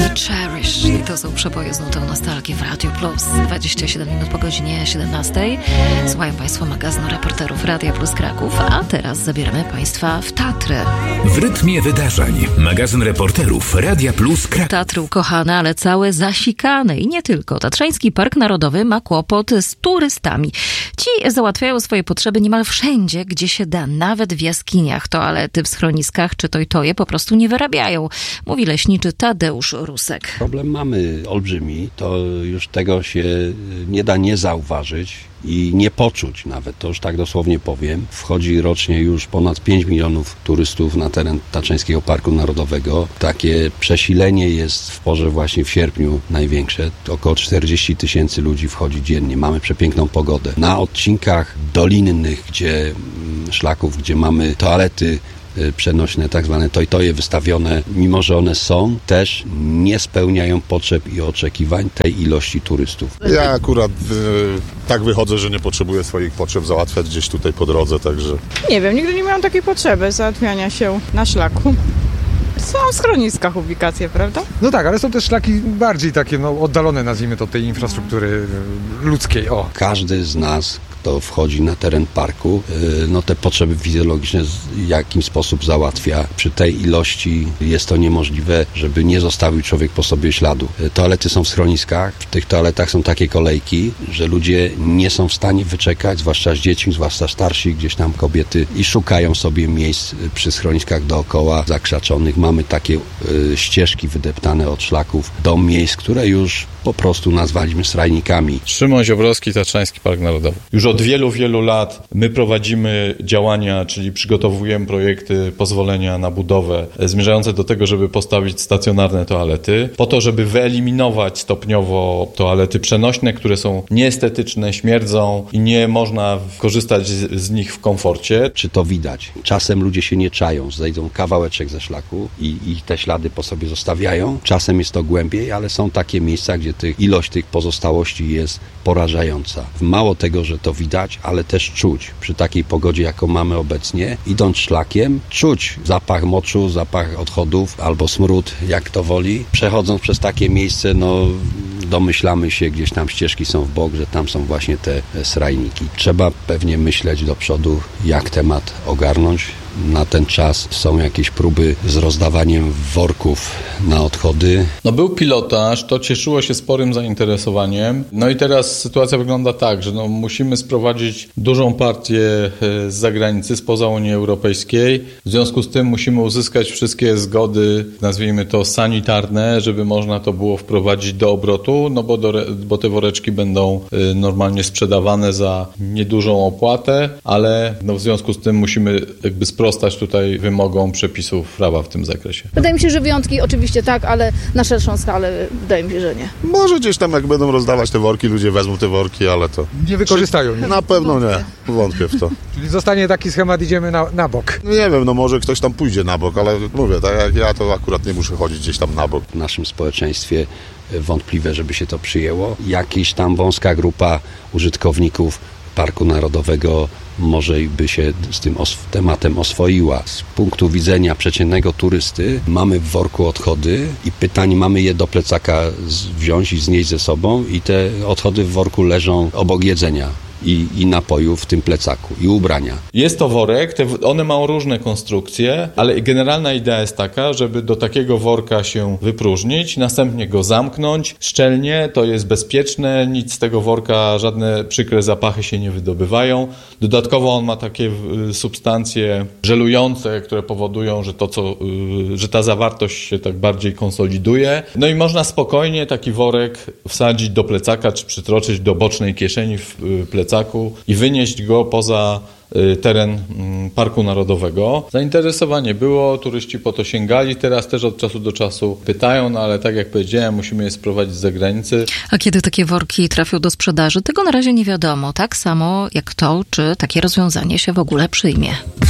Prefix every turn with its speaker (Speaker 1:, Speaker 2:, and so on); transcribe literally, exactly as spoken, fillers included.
Speaker 1: Cherish. I to są przeboje z nutą nostalgii w Radio Plus. dwadzieścia siedem minut po godzinie siedemnastej. Słuchają Państwo magazynu reporterów Radia Plus Kraków, a teraz zabieramy Państwa w Tatry.
Speaker 2: W rytmie wydarzeń. Magazyn reporterów Radia Plus Kraków.
Speaker 1: Tatry ukochane, ale całe zasikane. I nie tylko. Tatrzański Park Narodowy ma kłopot z turystami. Ci załatwiają swoje potrzeby niemal wszędzie, gdzie się da. Nawet w jaskiniach. Toalety w schroniskach czy toj-toje po prostu nie wyrabiają. Mówi leśniczy Tadeusz Rusek.
Speaker 3: Problem mamy olbrzymi. To już tego się nie da nie zauważyć i nie poczuć nawet, to już tak dosłownie powiem. Wchodzi rocznie już ponad pięć milionów turystów na teren Tatrzańskiego Parku Narodowego. Takie przesilenie jest w porze właśnie w sierpniu największe. Około czterdzieści tysięcy ludzi wchodzi dziennie. Mamy przepiękną pogodę. Na odcinkach dolinnych, gdzie szlaków, gdzie mamy toalety przenośne, tak zwane toj-toje wystawione, mimo że one są, też nie spełniają potrzeb i oczekiwań tej ilości turystów.
Speaker 4: Ja akurat y, tak wychodzę, że nie potrzebuję swoich potrzeb załatwiać gdzieś tutaj po drodze, także...
Speaker 5: Nie wiem, nigdy nie miałam takiej potrzeby załatwiania się na szlaku. Są w schroniskach ubikacje, prawda?
Speaker 6: No tak, ale są też szlaki bardziej takie no, oddalone, nazwijmy to, tej infrastruktury ludzkiej. O.
Speaker 3: Każdy z nas, kto wchodzi na teren parku, no te potrzeby fizjologiczne w jakiś sposób załatwia. Przy tej ilości jest to niemożliwe, żeby nie zostawił człowiek po sobie śladu. Toalety są w schroniskach, w tych toaletach są takie kolejki, że ludzie nie są w stanie wyczekać, zwłaszcza z dziećmi, zwłaszcza starsi, gdzieś tam kobiety i szukają sobie miejsc przy schroniskach dookoła zakrzaczonych. Mamy takie y, ścieżki wydeptane od szlaków do miejsc, które już po prostu nazwaliśmy srajnikami.
Speaker 7: Szymon Ziobrowski, Tatrzański Park Narodowy. Już od wielu, wielu lat my prowadzimy działania, czyli przygotowujemy projekty, pozwolenia na budowę zmierzające do tego, żeby postawić stacjonarne toalety, po to, żeby wyeliminować stopniowo toalety przenośne, które są nieestetyczne, śmierdzą i nie można korzystać z, z nich w komforcie.
Speaker 3: Czy to widać? Czasem ludzie się nie czają, zejdą kawałeczek ze szlaku i, i te ślady po sobie zostawiają. Czasem jest to głębiej, ale są takie miejsca, gdzie tych, ilość tych pozostałości jest porażająca. Mało tego, że to widać, ale też czuć. Przy takiej pogodzie, jaką mamy obecnie, idąc szlakiem, czuć zapach moczu, zapach odchodów albo smród, jak to woli. Przechodząc przez takie miejsce, no domyślamy się, gdzieś tam ścieżki są w bok, że tam są właśnie te srajniki. Trzeba pewnie myśleć do przodu, jak temat ogarnąć. Na ten czas są jakieś próby z rozdawaniem worków na odchody.
Speaker 7: No był pilotaż, to cieszyło się sporym zainteresowaniem. No i teraz sytuacja wygląda tak, że no musimy sprowadzić dużą partię z zagranicy, spoza Unii Europejskiej. W związku z tym musimy uzyskać wszystkie zgody, nazwijmy to sanitarne, żeby można to było wprowadzić do obrotu, no bo, do, bo te woreczki będą normalnie sprzedawane za niedużą opłatę, ale no w związku z tym musimy jakby sprostać tutaj wymogom przepisów prawa w tym zakresie.
Speaker 8: Wydaje mi się, że wyjątki oczywiście tak, ale na szerszą skalę wydaje mi się, że nie.
Speaker 4: Może gdzieś tam jak będą rozdawać te worki, ludzie wezmą te worki, ale to...
Speaker 6: Nie wykorzystają. Nie?
Speaker 4: Na pewno nie. Wątpię w to.
Speaker 6: Czyli zostanie taki schemat, idziemy na, na bok.
Speaker 4: No nie wiem, no może ktoś tam pójdzie na bok, ale mówię, tak jak ja to akurat nie muszę chodzić gdzieś tam na bok.
Speaker 3: W naszym społeczeństwie wątpliwe, żeby się to przyjęło. Jakaś tam wąska grupa użytkowników Parku Narodowego może by się z tym os- tematem oswoiła. Z punktu widzenia przeciętnego turysty mamy w worku odchody i pytanie, mamy je do plecaka z- wziąć i znieść ze sobą i te odchody w worku leżą obok jedzenia. I, i napojów w tym plecaku, i ubrania.
Speaker 7: Jest to worek, te, one mają różne konstrukcje, ale generalna idea jest taka, żeby do takiego worka się wypróżnić, następnie go zamknąć szczelnie, to jest bezpieczne, nic z tego worka, żadne przykre zapachy się nie wydobywają. Dodatkowo on ma takie y, substancje żelujące, które powodują, że to co, y, że ta zawartość się tak bardziej konsoliduje. No i można spokojnie taki worek wsadzić do plecaka, czy przytroczyć do bocznej kieszeni w y, plecaku i wynieść go poza teren Parku Narodowego. Zainteresowanie było, turyści po to sięgali, teraz też od czasu do czasu pytają, no ale tak jak powiedziałem, musimy je sprowadzić z zagranicy.
Speaker 1: A kiedy takie worki trafią do sprzedaży, tego na razie nie wiadomo. Tak samo jak to, czy takie rozwiązanie się w ogóle przyjmie.